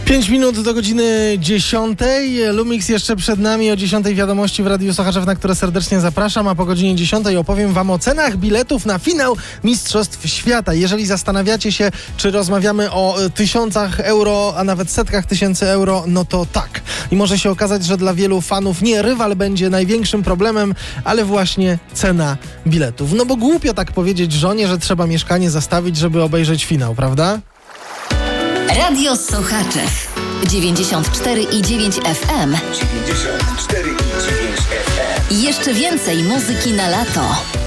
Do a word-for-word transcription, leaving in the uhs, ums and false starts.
pięć minut do godziny dziesiątej. Lumix jeszcze przed nami. O dziesiątej wiadomości w Radiu Sochaczew, na które serdecznie zapraszam, a po godzinie dziesiątej opowiem wam o cenach biletów na finał Mistrzostw Świata. Jeżeli zastanawiacie się, czy rozmawiamy o tysiącach euro, a nawet setkach tysięcy euro, no to tak. I może się okazać, że dla wielu fanów nie rywal będzie największym problemem, ale właśnie cena biletów. No bo głupio tak powiedzieć żonie, że trzeba mieszkanie zastawić, żeby obejrzeć finał, prawda? Radio Sochaczew dziewięćdziesiąt cztery i dziewięć F M. dziewięćdziesiąt cztery i dziewięć F M. Jeszcze więcej muzyki na lato.